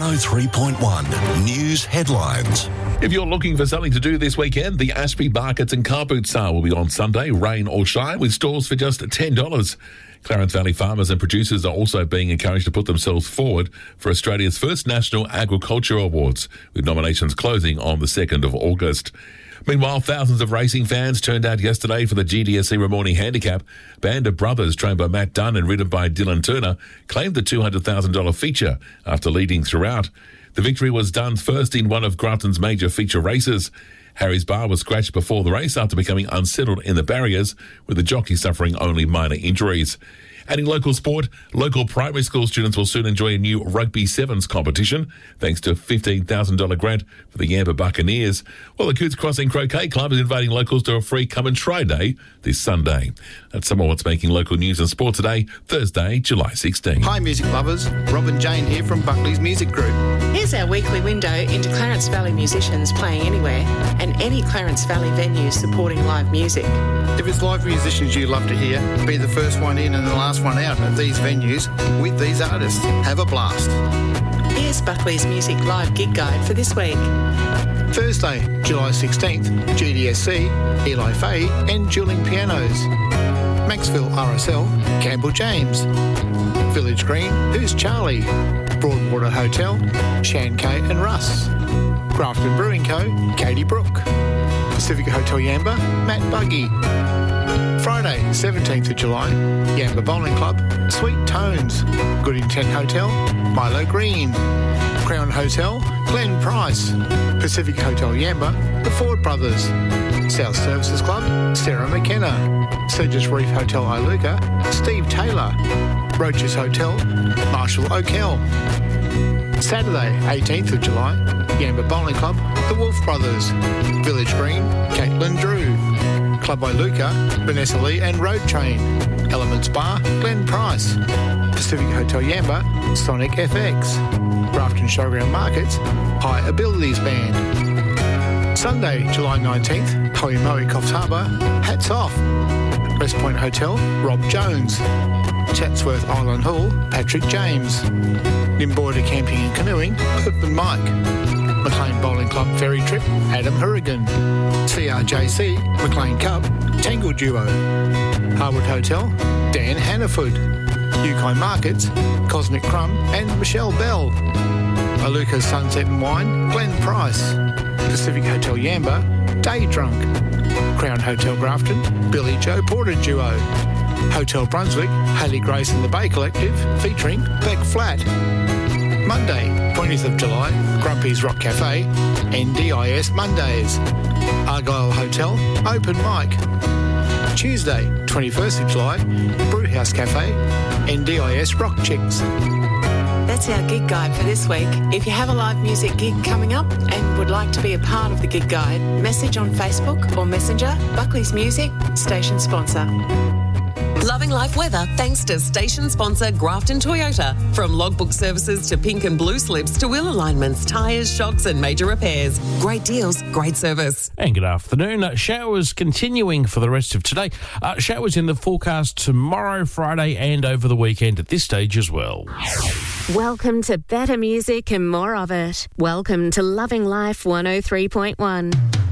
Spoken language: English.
103.1 News Headlines. If you're looking for something to do this weekend, the Ashby Markets and Car Boot Sale will be on Sunday, rain or shine, with stores for just $10. Clarence Valley farmers and producers are also being encouraged to put themselves forward for Australia's first National Agriculture Awards, with nominations closing on the 2nd of August. Meanwhile, thousands of racing fans turned out yesterday for the GDSC Ramornie Handicap. Band of Brothers, trained by Matt Dunn and ridden by Dylan Turner, claimed the $200,000 feature after leading throughout. The victory was Dunn's first in one of Grafton's major feature races. Harry's bar was scratched before the race after becoming unsettled in the barriers, with the jockey suffering only minor injuries. And in local sport, local primary school students will soon enjoy a new Rugby Sevens competition, thanks to a $15,000 grant for the Yamba Buccaneers, while the Coots Crossing Croquet Club is inviting locals to a free Come and Try Day this Sunday. That's some of what's making local news and sport today, Thursday, July 16. Hi music lovers, Rob and Jane here from Buckley's Music Group. Here's our weekly window into Clarence Valley musicians playing anywhere and any Clarence Valley venues supporting live music. If it's live musicians you love to hear, be the first one in and the last one out at these venues with these artists. Have a blast. Here's Buckley's Music Live Gig Guide for this week. Thursday, July 16th, GDSC, Eli Fay and Dueling Pianos. Maxville RSL, Campbell James. Village Green, Who's Charlie? Broadwater Hotel, Shan Kay and Russ. Grafton Brewing Co, Katie Brook. Pacific Hotel Yamba, Matt Buggy. Friday, 17th of July, Yamba Bowling Club, Sweet Tones. Good Intent Hotel, Milo Green. Crown Hotel, Glenn Price. Pacific Hotel Yamba, the Ford Brothers. South Services Club, Sarah McKenna. Surges Reef Hotel Iluka, Steve Taylor. Roaches Hotel, Marshall O'Kell. Saturday, 18th of July, Yamba Bowling Club, the Wolf Brothers. Village Green, Caitlin Drew. Club Iluka, Vanessa Lee and Road Train. Elements Bar, Glenn Price. Pacific Hotel Yamba, Sonic FX. Grafton Showground Markets, High Abilities Band. Sunday, July 19th, Hoimoe Coffs Harbour, Hats Off. West Point Hotel, Rob Jones. Chatsworth Island Hall, Patrick James. Nimborda Camping and Canoeing, Open Mike. McLean Bowling Club Ferry Trip, Adam Hurrigan. CRJC, McLean Cup, Tangle Duo. Harwood Hotel, Dan Hannaford. Yukon Markets, Cosmic Crumb and Michelle Bell. Iluka's Sunset and Wine, Glenn Price. Pacific Hotel Yamba, Day Drunk. Crown Hotel Grafton, Billy Joe Porter Duo. Hotel Brunswick, Haley Grace and the Bay Collective, featuring Beck Flat. Monday, 20th of July, Grumpy's Rock Cafe, NDIS Mondays. Argyle Hotel, Open Mic. Tuesday, 21st of July, Brewhouse Cafe, NDIS Rock Chicks. That's our gig guide for this week. If you have a live music gig coming up and would like to be a part of the gig guide, message on Facebook or Messenger, Buckley's Music, station sponsor. Loving life weather thanks to station sponsor Grafton Toyota. From logbook services to pink and blue slips to wheel alignments, tyres, shocks and major repairs. Great deals, great service. And good afternoon. Showers continuing for the rest of today. Showers in the forecast tomorrow, Friday and over the weekend at this stage as well. Welcome to better music and more of it. Welcome to Loving Life 103.1.